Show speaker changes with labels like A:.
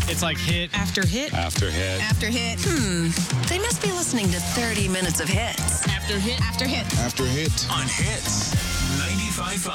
A: It's like hit.
B: After hit.
C: After hit.
B: After hit.
D: They must be listening to 30 minutes of hits.
B: After hit. After hit.
C: After hit.
E: On Hits 95.5.